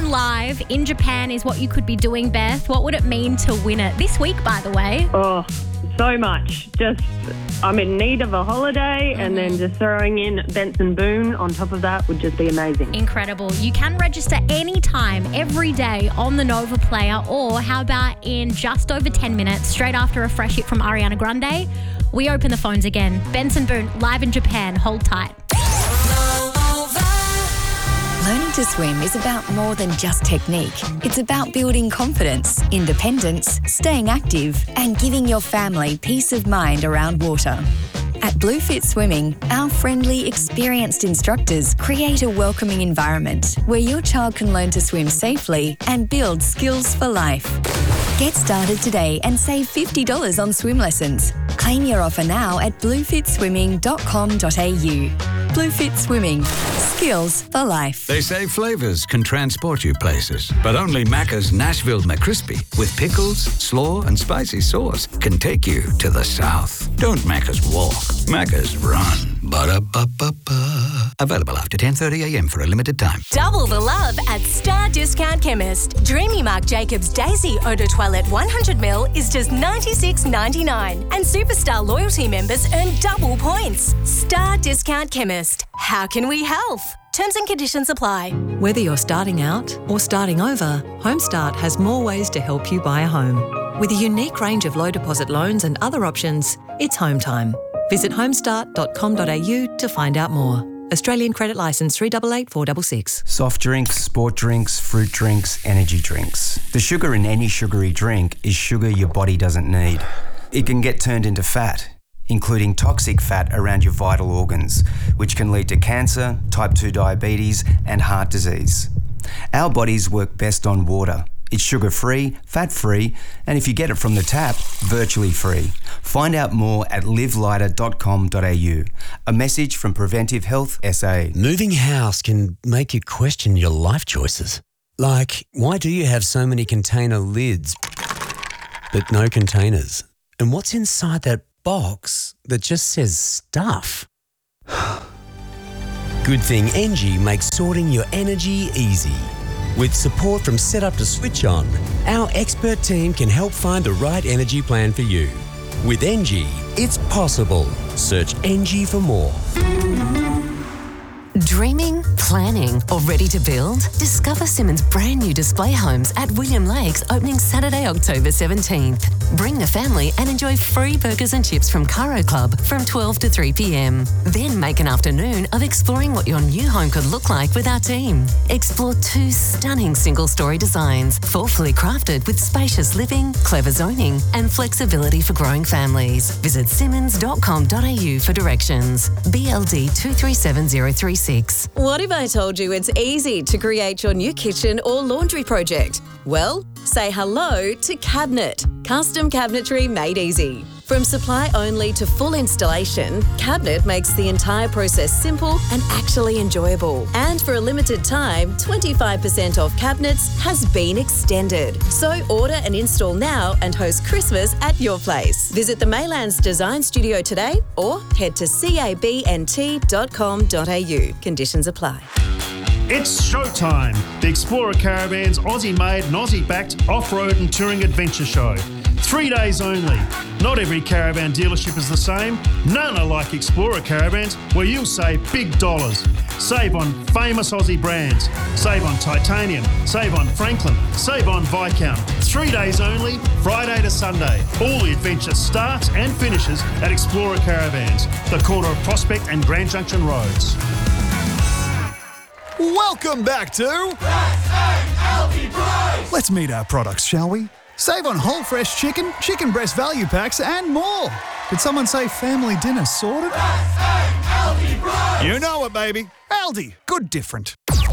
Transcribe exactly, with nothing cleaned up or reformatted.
live in Japan is what you could be doing, Beth. What would it mean to win it? This week, by the way. Oh, so much. Just, I'm in need of a holiday, mm-hmm. and then just throwing in Benson Boone on top of that would just be amazing. Incredible. You can register anytime, every day on the Nova Player, or how about in just over ten minutes, straight after a fresh hit from Ariana Grande, we open the phones again. Benson Boone, live in Japan. Hold tight. Learning to swim is about more than just technique. It's about building confidence, independence, staying active, and giving your family peace of mind around water. At Bluefit Swimming, our friendly, experienced instructors create a welcoming environment where your child can learn to swim safely and build skills for life. Get started today and save fifty dollars on swim lessons. Claim your offer now at bluefit swimming dot com dot a u. Bluefit Swimming. Skills for life. They say flavours can transport you places, but only Macca's Nashville McCrispy with pickles, slaw and spicy sauce can take you to the south. Don't Macca's walk, Macca's run. Ba-da-ba-ba-ba. Available after ten thirty a m for a limited time. Double the love at Star Discount Chemist. Dreamy Marc Jacobs Daisy Eau de Toilette one hundred milliliters is just ninety-six ninety-nine, and Superstar loyalty members earn double points. Star Discount Chemist. How can we help? Terms and conditions apply. Whether you're starting out or starting over, HomeStart has more ways to help you buy a home. With a unique range of low deposit loans and other options, it's home time. Visit homestart dot com dot a u to find out more. Australian credit licence three eight eight four six six. Soft drinks, sport drinks, fruit drinks, energy drinks. The sugar in any sugary drink is sugar your body doesn't need. It can get turned into fat, including toxic fat around your vital organs, which can lead to cancer, type two diabetes, and heart disease. Our bodies work best on water. It's sugar-free, fat-free, and if you get it from the tap, virtually free. Find out more at live lighter dot com dot a u. A message from Preventive Health S A. Moving house can make you question your life choices. Like, why do you have so many container lids, but no containers? And what's inside that box that just says stuff? Good thing Engie makes sorting your energy easy. With support from Setup to Switch On, our expert team can help find the right energy plan for you. With Engie, it's possible. Search Engie for more. Dreaming, planning, or ready to build? Discover Simmons' brand new display homes at William Lakes, opening Saturday, October seventeenth. Bring the family and enjoy free burgers and chips from Caro Club from twelve to three p m. Then make an afternoon of exploring what your new home could look like with our team. Explore two stunning single-story designs, thoughtfully crafted with spacious living, clever zoning, and flexibility for growing families. Visit simmons dot com dot a u for directions. B L D two three seven zero three six. What if I told you it's easy to create your new kitchen or laundry project? Well, say hello to Cabinet. Custom cabinetry made easy. From supply only to full installation, Cabinet makes the entire process simple and actually enjoyable. And for a limited time, twenty-five percent off cabinets has been extended. So order and install now and host Christmas at your place. Visit the Maylands Design Studio today or head to cabnt dot com dot a u. Conditions apply. It's showtime! The Explorer Caravan's Aussie-made and Aussie-backed off-road and touring adventure show. Three days only. Not every caravan dealership is the same. None are like Explorer Caravans, where you'll save big dollars. Save on famous Aussie brands. Save on Titanium. Save on Franklin. Save on Viscount. Three days only, Friday to Sunday. All the adventure starts and finishes at Explorer Caravans, the corner of Prospect and Grand Junction Roads. Welcome back to Let's meet our products, shall we? Save on whole fresh chicken, chicken breast value packs, and more. Did someone say family dinner sorted? You know it, baby. Aldi, good different.